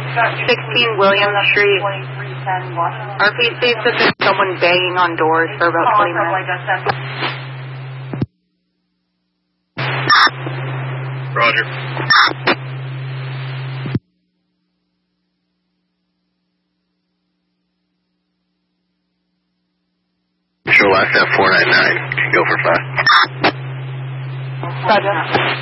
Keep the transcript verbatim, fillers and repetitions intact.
sixteen William Street. R P C said there's someone banging on doors for about twenty minutes. Roger. Show last at four nine nine. Go for five. Roger.